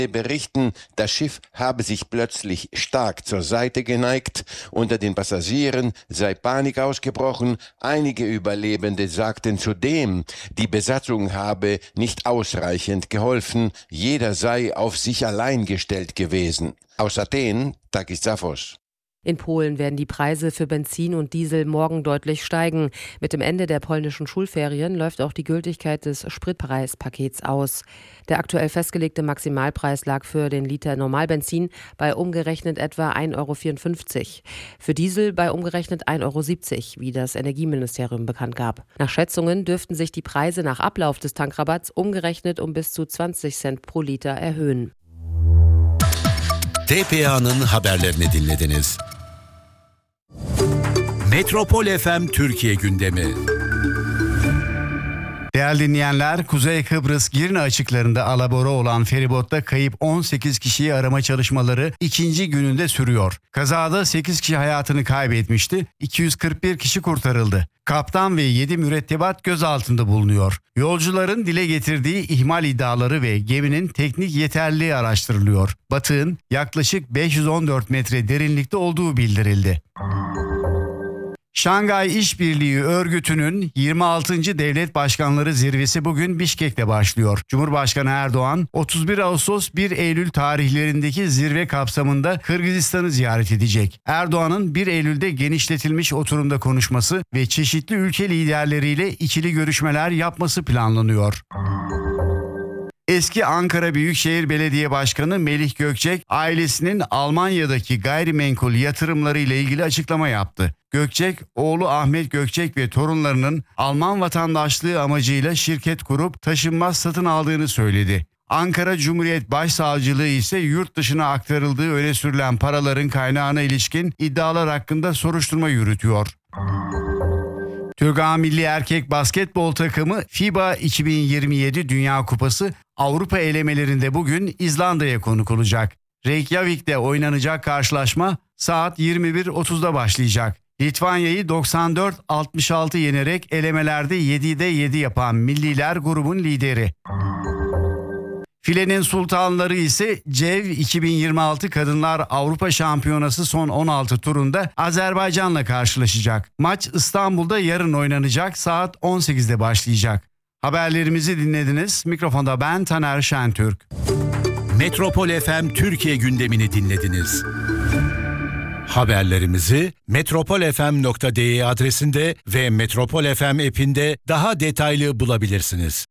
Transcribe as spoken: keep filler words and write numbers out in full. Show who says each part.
Speaker 1: berichten, das Schiff habe sich plötzlich stark zur Seite geneigt, unter den Passagieren sei Panik ausgebrochen, einige Überlebende sagten zudem, die Besatzung habe nicht ausreichend geholfen, jeder sei auf sich allein gestellt gewesen. Aus Athen, Takis Zaphos.
Speaker 2: In Polen werden die Preise für Benzin und Diesel morgen deutlich steigen. Mit dem Ende der polnischen Schulferien läuft auch die Gültigkeit des Spritpreispakets aus. Der aktuell festgelegte Maximalpreis lag für den Liter Normalbenzin bei umgerechnet etwa ein Euro vierundfünfzig. Für Diesel bei umgerechnet ein Euro siebzig, wie das Energieministerium bekannt gab. Nach Schätzungen dürften sich die Preise nach Ablauf des Tankrabatts umgerechnet um bis zu zwanzig Cent pro Liter erhöhen.
Speaker 3: T P A'nın haberlerini dinlediniz. Metropol F M Türkiye gündemi.
Speaker 4: Değerli dinleyenler, Kuzey Kıbrıs Girne açıklarında alabora olan feribotta kayıp on sekiz kişiyi arama çalışmaları ikinci gününde sürüyor. Kazada sekiz kişi hayatını kaybetmişti, iki yüz kırk bir kişi kurtarıldı. Kaptan ve yedi mürettebat gözaltında bulunuyor. Yolcuların dile getirdiği ihmal iddiaları ve geminin teknik yeterliliği araştırılıyor. Batığın yaklaşık beş yüz on dört metre derinlikte olduğu bildirildi. Şangay İşbirliği Örgütü'nün yirmi altıncı Devlet Başkanları Zirvesi bugün Bişkek'te başlıyor. Cumhurbaşkanı Erdoğan otuz bir Ağustos bir Eylül tarihlerindeki zirve kapsamında Kırgızistan'ı ziyaret edecek. Erdoğan'ın bir Eylül'de genişletilmiş oturumda konuşması ve çeşitli ülke liderleriyle ikili görüşmeler yapması planlanıyor. Eski Ankara Büyükşehir Belediye Başkanı Melih Gökçek, ailesinin Almanya'daki gayrimenkul yatırımları ile ilgili açıklama yaptı. Gökçek, oğlu Ahmet Gökçek ve torunlarının Alman vatandaşlığı amacıyla şirket kurup taşınmaz satın aldığını söyledi. Ankara Cumhuriyet Başsavcılığı ise yurt dışına aktarıldığı öne sürülen paraların kaynağına ilişkin iddialar hakkında soruşturma yürütüyor. Türk Milli Erkek Basketbol takımı FIBA iki bin yirmi yedi Dünya Kupası Avrupa elemelerinde bugün İzlanda'ya konuk olacak. Reykjavik'te oynanacak karşılaşma saat yirmi bir otuzda başlayacak. Litvanya'yı doksan dört altmış altı yenerek elemelerde yedide yedi yapan Milliler grubun lideri. Filenin sultanları ise CEV iki bin yirmi altı Kadınlar Avrupa Şampiyonası son on altı turunda Azerbaycan'la karşılaşacak. Maç İstanbul'da yarın oynanacak, saat on sekizde başlayacak. Haberlerimizi dinlediniz. Mikrofonda ben Taner Şentürk.
Speaker 3: Metropol F M Türkiye gündemini dinlediniz. Haberlerimizi metropol f m nokta d e adresinde ve Metropol F M app'inde daha detaylı bulabilirsiniz.